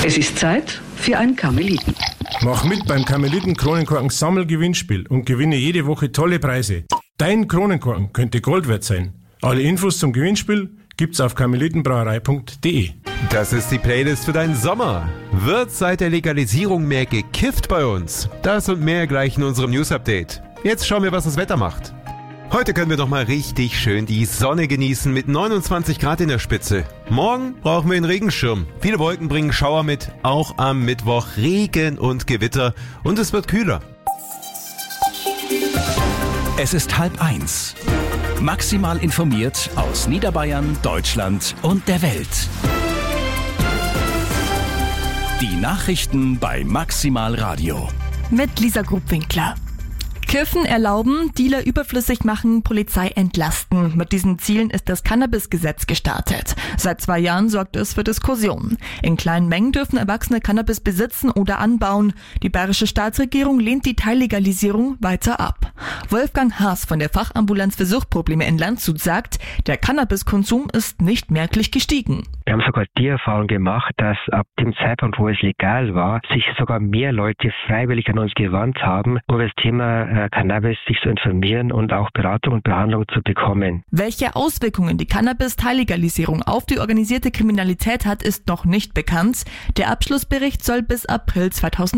Es ist Zeit für ein Karmeliten. Mach mit beim Karmeliten-Kronenkorken-Sammelgewinnspiel und gewinne jede Woche tolle Preise. Dein Kronenkorken könnte Gold wert sein. Alle Infos zum Gewinnspiel gibt's auf karmelitenbrauerei.de. Das ist die Playlist für deinen Sommer. Wird seit der Legalisierung mehr gekifft bei uns? Das und mehr gleich in unserem News-Update. Jetzt schauen wir, was das Wetter macht. Heute können wir noch mal richtig schön die Sonne genießen mit 29 Grad in der Spitze. Morgen brauchen wir einen Regenschirm. Viele Wolken bringen Schauer mit, auch am Mittwoch Regen und Gewitter und es wird kühler. Es ist 12:30. Maximal informiert aus Niederbayern, Deutschland und der Welt. Die Nachrichten bei Maximal Radio. Mit Lisa Grubwinkler. Kiffen erlauben, Dealer überflüssig machen, Polizei entlasten. Mit diesen Zielen ist das Cannabis-Gesetz gestartet. Seit 2 Jahren sorgt es für Diskussionen. In kleinen Mengen dürfen Erwachsene Cannabis besitzen oder anbauen. Die bayerische Staatsregierung lehnt die Teillegalisierung weiter ab. Wolfgang Haas von der Fachambulanz für Suchtprobleme in Landshut sagt, der Cannabiskonsum ist nicht merklich gestiegen. Wir haben sogar die Erfahrung gemacht, dass ab dem Zeitpunkt, wo es legal war, sich sogar mehr Leute freiwillig an uns gewandt haben, um das Thema Cannabis sich zu informieren und auch Beratung und Behandlung zu bekommen. Welche Auswirkungen die Cannabis-Teillegalisierung auf die organisierte Kriminalität hat, ist noch nicht bekannt. Der Abschlussbericht soll bis April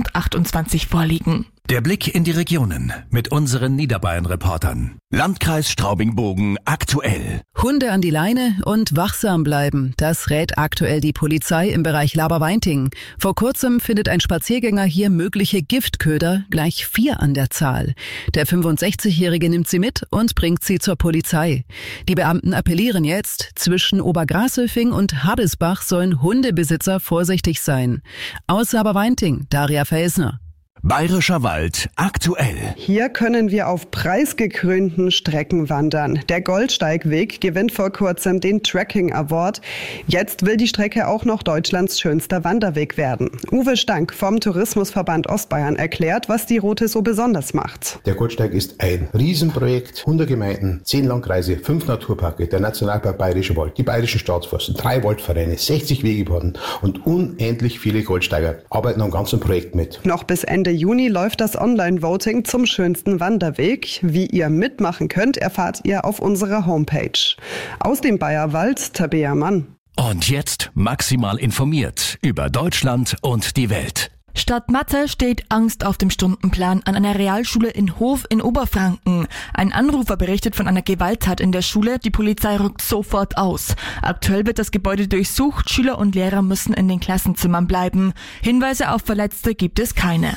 2028 vorliegen. Der Blick in die Regionen mit unseren Niederbayern-Reportern. Landkreis Straubing-Bogen aktuell. Hunde an die Leine und wachsam bleiben. Das rät aktuell die Polizei im Bereich Laberweinting. Vor kurzem findet ein Spaziergänger hier mögliche Giftköder, gleich 4 an der Zahl. Der 65-Jährige nimmt sie mit und bringt sie zur Polizei. Die Beamten appellieren jetzt, zwischen Obergrashöfing und Habesbach sollen Hundebesitzer vorsichtig sein. Aus Laberweinting, Daria Felsner. Bayerischer Wald aktuell. Hier können wir auf preisgekrönten Strecken wandern. Der Goldsteigweg gewinnt vor kurzem den Trekking Award. Jetzt will die Strecke auch noch Deutschlands schönster Wanderweg werden. Uwe Stank vom Tourismusverband Ostbayern erklärt, was die Route so besonders macht. Der Goldsteig ist ein Riesenprojekt. 100 Gemeinden, 10 Landkreise, 5 Naturparke, der Nationalpark Bayerischer Wald, die Bayerischen Staatsforsten, 3 Waldvereine, 60 Wegebahnen und unendlich viele Goldsteiger arbeiten am ganzen Projekt mit. Noch bis Ende Juni läuft das Online-Voting zum schönsten Wanderweg. Wie ihr mitmachen könnt, erfahrt ihr auf unserer Homepage. Aus dem Bayerwald, Tabea Mann. Und jetzt maximal informiert über Deutschland und die Welt. Statt Mathe steht Angst auf dem Stundenplan an einer Realschule in Hof in Oberfranken. Ein Anrufer berichtet von einer Gewalttat in der Schule. Die Polizei rückt sofort aus. Aktuell wird das Gebäude durchsucht. Schüler und Lehrer müssen in den Klassenzimmern bleiben. Hinweise auf Verletzte gibt es keine.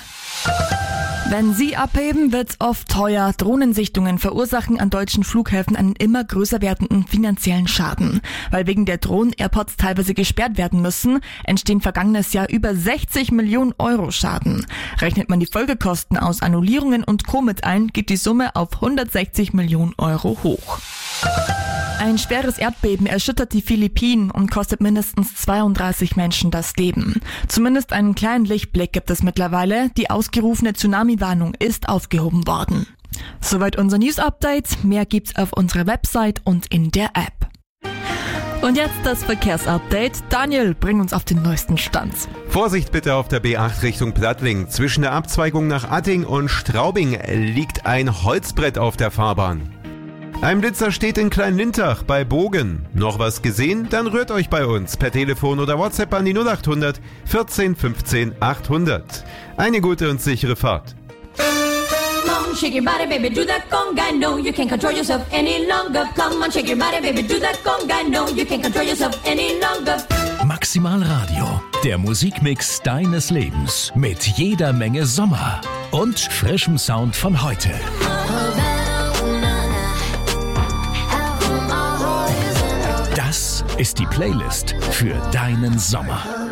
Wenn sie abheben, wird's oft teuer. Drohnensichtungen verursachen an deutschen Flughäfen einen immer größer werdenden finanziellen Schaden. Weil wegen der Drohnen-Airports teilweise gesperrt werden müssen, entstehen vergangenes Jahr über 60 Millionen Euro Schaden. Rechnet man die Folgekosten aus Annullierungen und Co. mit ein, geht die Summe auf 160 Millionen Euro hoch. Ein schweres Erdbeben erschüttert die Philippinen und kostet mindestens 32 Menschen das Leben. Zumindest einen kleinen Lichtblick gibt es mittlerweile. Die ausgerufene Tsunami-Warnung ist aufgehoben worden. Soweit unser News-Update. Mehr gibt's auf unserer Website und in der App. Und jetzt das Verkehrsupdate. Daniel, bring uns auf den neuesten Stand. Vorsicht bitte auf der B8 Richtung Plattling. Zwischen der Abzweigung nach Atting und Straubing liegt ein Holzbrett auf der Fahrbahn. Ein Blitzer steht in Kleinlintach bei Bogen. Noch was gesehen? Dann rührt euch bei uns per Telefon oder WhatsApp an die 0800 14 15 800. Eine gute und sichere Fahrt. Come on, shake your body, baby, do that conga. No, you can't control yourself any longer. Come on, shake your body, baby, do that conga. No, you can't control yourself any longer. Maximal Radio, der Musikmix deines Lebens mit jeder Menge Sommer und frischem Sound von heute. Das ist die Playlist für deinen Sommer.